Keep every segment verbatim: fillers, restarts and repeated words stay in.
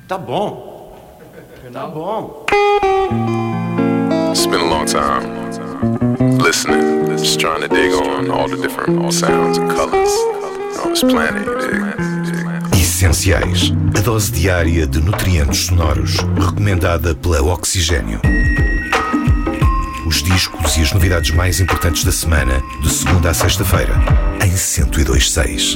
Tá bom. Tá bom. It's been a long time listening, just trying to dig on all the different sounds and colors on this planet, you dig? Essenciais. A dose diária de nutrientes sonoros, recomendada pela Oxigênio. Os discos e as novidades mais importantes da semana, de segunda a sexta-feira, em cento e dois ponto seis.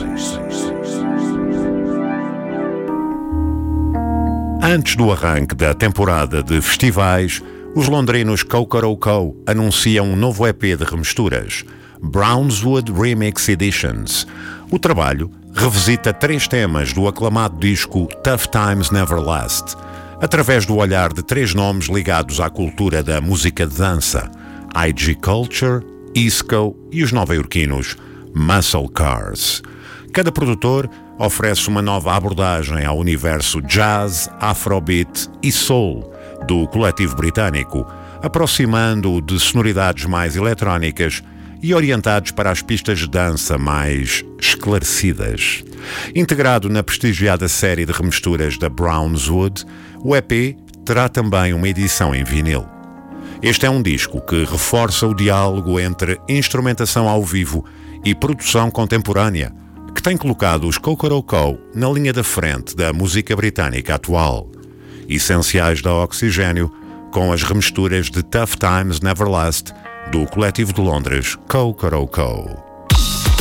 Antes do arranque da temporada de festivais, os londrinos Cocoroco anunciam um novo E P de remisturas, Brownswood Remix Editions. O trabalho revisita três temas do aclamado disco Tough Times Never Last, através do olhar de três nomes ligados à cultura da música de dança: I G Culture, Isco e os nova-iorquinos Muscle Cars. Cada produtor oferece uma nova abordagem ao universo jazz, afrobeat e soul do coletivo britânico, aproximando-o de sonoridades mais eletrónicas e orientados para as pistas de dança mais esclarecidas. Integrado na prestigiada série de remisturas da Brownswood, o E P terá também uma edição em vinil. Este é um disco que reforça o diálogo entre instrumentação ao vivo e produção contemporânea, que tem colocado os Cocoroco na linha da frente da música britânica atual. Essenciais da Oxigênio, com as remisturas de Tough Times Never Last, do coletivo de Londres Cocoroco.